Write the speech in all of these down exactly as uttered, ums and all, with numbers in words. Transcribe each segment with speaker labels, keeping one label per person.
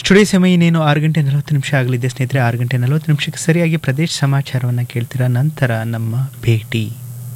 Speaker 1: Studio ಸಮಯ ಇನ್ನೇನು ಆರು ಗಂಟೆ ನಲವತ್ತು ನಿಮಿಷ ಆಗಲಿದೆ ಸ್ನೇಹಿತರೆ. ಆರು ಗಂಟೆ ನಲವತ್ತು ನಿಮಿಷಕ್ಕೆ ಸರಿಯಾಗಿ ಪ್ರದೇಶ ಸಮಾಚಾರವನ್ನು ಕೇಳ್ತೀರಾ. ನಂತರ ನಮ್ಮ ಭೇಟಿ.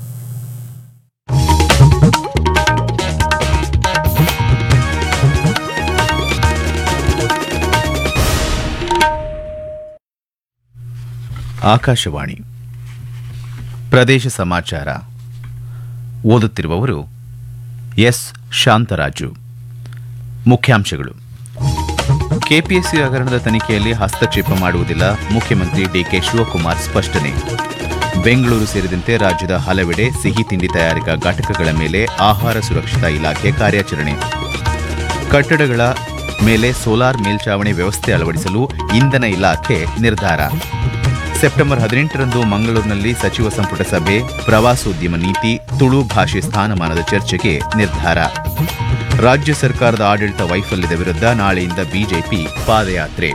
Speaker 2: ಆಕಾಶವಾಣಿ ಪ್ರದೇಶ ಸಮಾಚಾರ ಓದುತ್ತಿರುವವರು ಎಸ್ ಶಾಂತರಾಜು. ಮುಖ್ಯಾಂಶಗಳು: ಕೆಪಿಎಸ್ಸಿ ಹಗರಣದ ತನಿಖೆಯಲ್ಲಿ ಹಸ್ತಕ್ಷೇಪ ಮಾಡುವುದಿಲ್ಲ, ಮುಖ್ಯಮಂತ್ರಿ ಡಿಕೆ ಶಿವಕುಮಾರ್ ಸ್ಪಷ್ಟನೆ. ಬೆಂಗಳೂರು ಸೇರಿದಂತೆ ರಾಜ್ಯದ ಹಲವೆಡೆ ಸಿಹಿ ತಿಂಡಿ ತಯಾರಿಕಾ ಘಟಕಗಳ ಮೇಲೆ ಆಹಾರ ಸುರಕ್ಷತಾ ಇಲಾಖೆ ಕಾರ್ಯಾಚರಣೆ. ಕಟ್ಟಡಗಳ ಮೇಲೆ ಸೋಲಾರ್ ಮೇಲ್ಚಾವಣಿ ವ್ಯವಸ್ಥೆ ಅಳವಡಿಸಲು ಇಂಧನ ಇಲಾಖೆ ನಿರ್ಧಾರ. ಸೆಪ್ಟೆಂಬರ್ ಹದಿನೆಂಟರಂದು ಮಂಗಳೂರಿನಲ್ಲಿ ಸಚಿವ ಸಂಪುಟ ಸಭೆ, ಪ್ರವಾಸೋದ್ಯಮ ನೀತಿ, ತುಳು ಭಾಷೆ ಸ್ಥಾನಮಾನದ ಚರ್ಚೆಗೆ ನಿರ್ಧಾರ. ರಾಜ್ಯ ಸರ್ಕಾರದ ಆಡಳಿತ ವೈಫಲ್ಯದ ವಿರುದ್ಧ ನಾಳೆಯಿಂದ ಬಿಜೆಪಿ ಪಾದಯಾತ್ರೆ.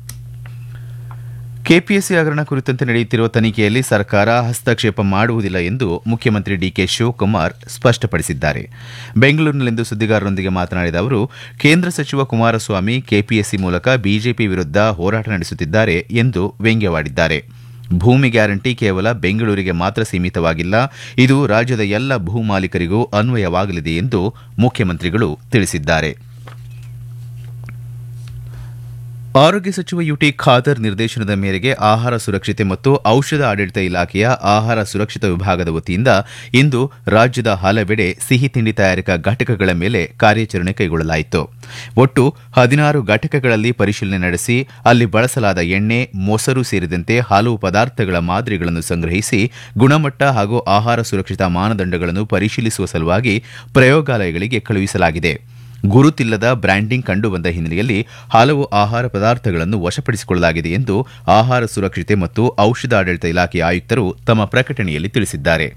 Speaker 2: ಕೆಪಿಎಸ್ಸಿ ಹಗರಣ ಕುರಿತಂತೆ ನಡೆಯುತ್ತಿರುವ ತನಿಖೆಯಲ್ಲಿ ಸರ್ಕಾರ ಹಸ್ತಕ್ಷೇಪ ಮಾಡುವುದಿಲ್ಲ ಎಂದು ಮುಖ್ಯಮಂತ್ರಿ ಡಿಕೆ ಶಿವಕುಮಾರ್ ಸ್ಪಷ್ಟಪಡಿಸಿದ್ದಾರೆ. ಬೆಂಗಳೂರಿನಲ್ಲಿಂದು ಸುದ್ದಿಗಾರರೊಂದಿಗೆ ಮಾತನಾಡಿದ ಅವರು, ಕೇಂದ್ರ ಸಚಿವ ಕುಮಾರಸ್ವಾಮಿ ಕೆಪಿಎಸ್ಸಿ ಮೂಲಕ ಬಿಜೆಪಿ ವಿರುದ್ಧ ಹೋರಾಟ ನಡೆಸುತ್ತಿದ್ದಾರೆ ಎಂದು ವ್ಯಂಗ್ಯವಾಡಿದ್ದಾರೆ. ಭೂಮಿ ಗ್ಯಾರಂಟಿ ಕೇವಲ ಬೆಂಗಳೂರಿಗೆ ಮಾತ್ರ ಸೀಮಿತವಾಗಿಲ್ಲ, ಇದು ರಾಜ್ಯದ ಎಲ್ಲ ಭೂ ಮಾಲೀಕರಿಗೂ ಅನ್ವಯವಾಗಲಿದೆ ಎಂದು ಮುಖ್ಯಮಂತ್ರಿಗಳು ತಿಳಿಸಿದ್ದಾರೆ. ಆರೋಗ್ಯ ಸಚಿವ ಯುಟಿ ಖಾದರ್ ನಿರ್ದೇಶನದ ಮೇರೆಗೆ ಆಹಾರ ಸುರಕ್ಷತೆ ಮತ್ತು ಔಷಧ ಆಡಳಿತ ಇಲಾಖೆಯ ಆಹಾರ ಸುರಕ್ಷತಾ ವಿಭಾಗದ ವತಿಯಿಂದ ಇಂದು ರಾಜ್ಯದ ಹಲವೆಡೆ ಸಿಹಿ ತಿಂಡಿ ತಯಾರಿಕಾ ಘಟಕಗಳ ಮೇಲೆ ಕಾರ್ಯಾಚರಣೆ ಕೈಗೊಳ್ಳಲಾಯಿತು. ಒಟ್ಟು ಹದಿನಾರು ಘಟಕಗಳಲ್ಲಿ ಪರಿಶೀಲನೆ ನಡೆಸಿ ಅಲ್ಲಿ ಬಳಸಲಾದ ಎಣ್ಣೆ, ಮೊಸರು ಸೇರಿದಂತೆ ಹಲವು ಪದಾರ್ಥಗಳ ಮಾದರಿಗಳನ್ನು ಸಂಗ್ರಹಿಸಿ ಗುಣಮಟ್ಟ ಹಾಗೂ ಆಹಾರ ಸುರಕ್ಷತಾ ಮಾನದಂಡಗಳನ್ನು ಪರಿಶೀಲಿಸುವ ಸಲುವಾಗಿ ಪ್ರಯೋಗಾಲಯಗಳಿಗೆ ಕಳುಹಿಸಲಾಗಿದೆ. ಗುರುತಿಲ್ಲದ ಬ್ರ್ಯಾಂಡಿಂಗ್ ಕಂಡುಬಂದ ಹಿನ್ನೆಲೆಯಲ್ಲಿ ಹಲವು ಆಹಾರ ಪದಾರ್ಥಗಳನ್ನು ವಶಪಡಿಸಿಕೊಳ್ಳಲಾಗಿದೆ ಎಂದು ಆಹಾರ ಸುರಕ್ಷತೆ ಮತ್ತು ಔಷಧ ಆಡಳಿತ ಇಲಾಖೆಯ ಆಯುಕ್ತರು ತಮ್ಮ ಪ್ರಕಟಣೆಯಲ್ಲಿ ತಿಳಿಸಿದ್ದಾರೆ.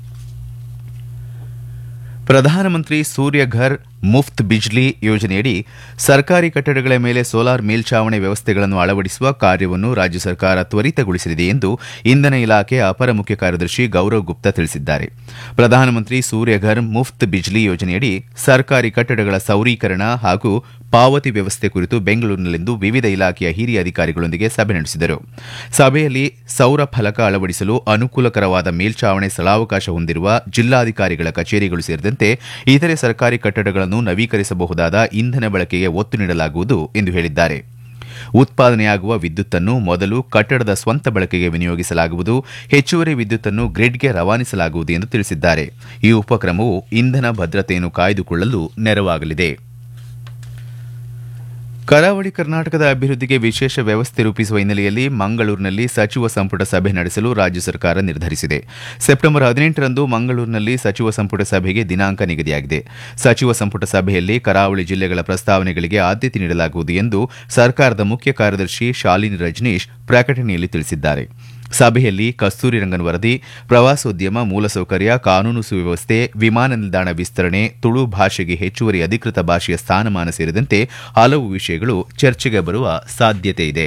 Speaker 2: ಪ್ರಧಾನಮಂತ್ರಿ ಸೂರ್ಯಘರ್ ಮುಫ್ತ್ ಬಿಜ್ಲಿ ಯೋಜನೆಯಡಿ ಸರ್ಕಾರಿ ಕಟ್ಟಡಗಳ ಮೇಲೆ ಸೋಲಾರ್ ಮೇಲ್ಚಾವಣಿ ವ್ಯವಸ್ಥೆಗಳನ್ನು ಅಳವಡಿಸುವ ಕಾರ್ಯವನ್ನು ರಾಜ್ಯ ಸರ್ಕಾರ ತ್ವರಿತಗೊಳಿಸಲಿದೆ ಎಂದು ಇಂಧನ ಇಲಾಖೆ ಅಪರ ಮುಖ್ಯ ಕಾರ್ಯದರ್ಶಿ ಗೌರವ್ ಗುಪ್ತಾ ತಿಳಿಸಿದ್ದಾರೆ. ಪ್ರಧಾನಮಂತ್ರಿ ಸೂರ್ಯಘರ್ ಮುಫ್ತ್ ಬಿಜ್ಲಿ ಯೋಜನೆಯಡಿ ಸರ್ಕಾರಿ ಕಟ್ಟಡಗಳ ಸೌರೀಕರಣ ಹಾಗೂ ಪಾವತಿ ವ್ಯವಸ್ಥೆ ಕುರಿತು ಬೆಂಗಳೂರಿನಲ್ಲಿಂದು ವಿವಿಧ ಇಲಾಖೆಯ ಹಿರಿಯ ಅಧಿಕಾರಿಗಳೊಂದಿಗೆ ಸಭೆ ನಡೆಸಿದರು. ಸಭೆಯಲ್ಲಿ ಸೌರ ಫಲಕ ಅಳವಡಿಸಲು ಅನುಕೂಲಕರವಾದ ಮೇಲ್ಚಾವಣಿ ಸ್ಥಳಾವಕಾಶ ಹೊಂದಿರುವ ಜಿಲ್ಲಾಧಿಕಾರಿಗಳ ಕಚೇರಿಗಳು ಸೇರಿದಂತೆ ಇತರೆ ಸರ್ಕಾರಿ ಕಟ್ಟಡಗಳನ್ನು ನವೀಕರಿಸಬಹುದಾದ ಇಂಧನ ಬಳಕೆಗೆ ಒತ್ತು ನೀಡಲಾಗುವುದು ಎಂದು ಹೇಳಿದ್ದಾರೆ. ಉತ್ಪಾದನೆಯಾಗುವ ವಿದ್ಯುತ್ತನ್ನು ಮೊದಲು ಕಟ್ಟಡದ ಸ್ವಂತ ಬಳಕೆಗೆ ವಿನಿಯೋಗಿಸಲಾಗುವುದು, ಹೆಚ್ಚುವರಿ ವಿದ್ಯುತ್ತನ್ನು ಗ್ರಿಡ್ಗೆ ರವಾನಿಸಲಾಗುವುದು ಎಂದು ತಿಳಿಸಿದ್ದಾರೆ. ಈ ಉಪಕ್ರಮವು ಇಂಧನ ಭದ್ರತೆಯನ್ನು ಕಾಯ್ದುಕೊಳ್ಳಲು ನೆರವಾಗಲಿದೆ. ಕರಾವಳಿ ಕರ್ನಾಟಕದ ಅಭಿವೃದ್ಧಿಗೆ ವಿಶೇಷ ವ್ಯವಸ್ಥೆ ರೂಪಿಸುವ ಹಿನ್ನೆಲೆಯಲ್ಲಿ ಮಂಗಳೂರಿನಲ್ಲಿ ಸಚಿವ ಸಂಪುಟ ಸಭೆ ನಡೆಸಲು ರಾಜ್ಯ ಸರ್ಕಾರ ನಿರ್ಧರಿಸಿದೆ. ಸೆಪ್ಟೆಂಬರ್ ಹದಿನೆಂಟರಂದು ಮಂಗಳೂರಿನಲ್ಲಿ ಸಚಿವ ಸಂಪುಟ ಸಭೆಗೆ ದಿನಾಂಕ ನಿಗದಿಯಾಗಿದೆ. ಸಚಿವ ಸಂಪುಟ ಸಭೆಯಲ್ಲಿ ಕರಾವಳಿ ಜಿಲ್ಲೆಗಳ ಪ್ರಸ್ತಾವನೆಗಳಿಗೆ ಆದ್ಯತೆ ನೀಡಲಾಗುವುದು ಎಂದು ಸರ್ಕಾರದ ಮುಖ್ಯ ಕಾರ್ಯದರ್ಶಿ ಶಾಲಿನಿ ರಜನೀಶ್ ಪ್ರಕಟಣೆಯಲ್ಲಿ ತಿಳಿಸಿದ್ದಾರೆ. ಸಭೆಯಲ್ಲಿ ಕಸ್ತೂರಿ ರಂಗನ್ ವರದಿ, ಪ್ರವಾಸೋದ್ಯಮ, ಮೂಲಸೌಕರ್ಯ, ಕಾನೂನು ಸುವ್ಯವಸ್ಥೆ, ವಿಮಾನ ನಿಲ್ದಾಣ ವಿಸ್ತರಣೆ, ತುಳು ಭಾಷೆಗೆ ಹೆಚ್ಚುವರಿ ಅಧಿಕೃತ ಭಾಷೆಯ ಸ್ಥಾನಮಾನ ಸೇರಿದಂತೆ ಹಲವು ವಿಷಯಗಳು ಚರ್ಚೆಗೆ ಬರುವ ಸಾಧ್ಯತೆ ಇದೆ.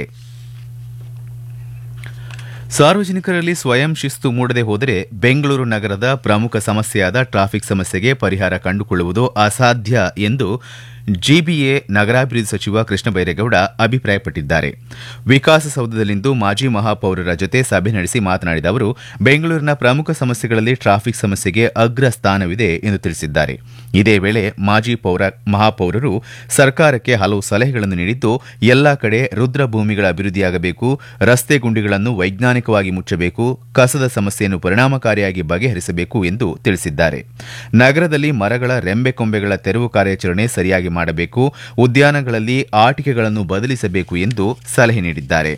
Speaker 2: ಸಾರ್ವಜನಿಕರಲ್ಲಿ ಸ್ವಯಂ ಶಿಸ್ತು ಮೂಡದೆ ಹೋದರೆ ಬೆಂಗಳೂರು ನಗರದ ಪ್ರಮುಖ ಸಮಸ್ಯೆಯಾದ ಟ್ರಾಫಿಕ್ ಸಮಸ್ಯೆಗೆ ಪರಿಹಾರ ಕಂಡುಕೊಳ್ಳುವುದು ಅಸಾಧ್ಯ ಎಂದು ಜಿಬಿಎ ನಗರಾಭಿವೃದ್ಧಿ ಸಚಿವ ಕೃಷ್ಣ ಬೈರೇಗೌಡ ಅಭಿಪ್ರಾಯಪಟ್ಟಿದ್ದಾರೆ. ವಿಕಾಸಸೌಧದಲ್ಲಿಂದು ಮಾಜಿ ಮಹಾಪೌರರ ಜೊತೆ ಸಭೆ ನಡೆಸಿ ಮಾತನಾಡಿದ ಅವರು, ಬೆಂಗಳೂರಿನ ಪ್ರಮುಖ ಸಮಸ್ಯೆಗಳಲ್ಲಿ ಟ್ರಾಫಿಕ್ ಸಮಸ್ಯೆಗೆ ಅಗ್ರ ಸ್ಥಾನವಿದೆ ಎಂದು ತಿಳಿಸಿದ್ದಾರೆ. ಇದೇ ವೇಳೆ ಮಾಜಿ ಪೌರ ಮಹಾಪೌರರು ಸರ್ಕಾರಕ್ಕೆ ಹಲವು ಸಲಹೆಗಳನ್ನು ನೀಡಿದ್ದು, ಎಲ್ಲಾ ಕಡೆ ರುದ್ರಭೂಮಿಗಳ ಅಭಿವೃದ್ಧಿಯಾಗಬೇಕು, ರಸ್ತೆ ಗುಂಡಿಗಳನ್ನು ವೈಜ್ಞಾನಿಕವಾಗಿ ಮುಚ್ಚಬೇಕು, ಕಸದ ಸಮಸ್ಯೆಯನ್ನು ಪರಿಣಾಮಕಾರಿಯಾಗಿ ಬಗೆಹರಿಸಬೇಕು ಎಂದು ತಿಳಿಸಿದ್ದಾರೆ. ನಗರದಲ್ಲಿ ಮರಗಳ ರೆಂಬೆ ಕೊಂಬೆಗಳ ತೆರವು ಕಾರ್ಯಾಚರಣೆ ಸರಿಯಾಗಿ ಮಾಡಬೇಕು, ಉದ್ಯಾನಗಳಲ್ಲಿ ಆಟಿಕೆಗಳನ್ನು ಬದಲಿಸಬೇಕು ಎಂದು ಸಲಹೆ ನೀಡಿದ್ದಾರೆ.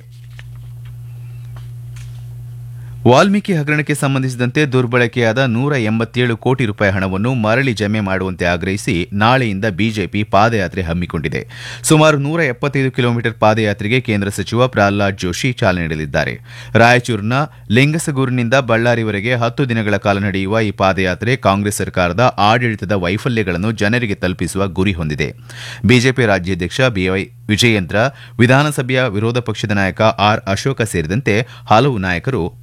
Speaker 2: ವಾಲ್ಮೀಕಿ ಹಗರಣಕ್ಕೆ ಸಂಬಂಧಿಸಿದಂತೆ ದುರ್ಬಳಕೆಯಾದ ನೂರ ಎಂಬತ್ತೇಳು ಕೋಟಿ ರೂಪಾಯಿ ಹಣವನ್ನು ಮರಳಿ ಜಮೆ ಮಾಡುವಂತೆ ಆಗ್ರಹಿಸಿ ನಾಳೆಯಿಂದ ಬಿಜೆಪಿ ಪಾದಯಾತ್ರೆ ಹಮ್ಮಿಕೊಂಡಿದೆ. ಸುಮಾರು ನೂರ ಎಪ್ಪತ್ತೈದು ಕಿಲೋಮೀಟರ್ ಪಾದಯಾತ್ರೆಗೆ ಕೇಂದ್ರ ಸಚಿವ ಪ್ರಹ್ಲಾದ್ ಜೋಶಿ ಚಾಲನೆ ನೀಡಲಿದ್ದಾರೆ. ರಾಯಚೂರಿನ ಲಿಂಗಸಗೂರಿನಿಂದ ಬಳ್ಳಾರಿವರೆಗೆ ಹತ್ತು ದಿನಗಳ ಕಾಲ ನಡೆಯುವ ಈ ಪಾದಯಾತ್ರೆ ಕಾಂಗ್ರೆಸ್ ಸರ್ಕಾರದ ಆಡಳಿತದ ವೈಫಲ್ಯಗಳನ್ನು ಜನರಿಗೆ ತಲುಪಿಸುವ ಗುರಿ ಹೊಂದಿದೆ. ಬಿಜೆಪಿ ರಾಜ್ಯಾಧ್ಯಕ್ಷ ಬಿವೈ ವಿಜಯೇಂದ್ರ, ವಿಧಾನಸಭೆಯ ವಿರೋಧ ಪಕ್ಷದ ನಾಯಕ ಆರ್ ಅಶೋಕ ಸೇರಿದಂತೆ ಹಲವು ನಾಯಕರು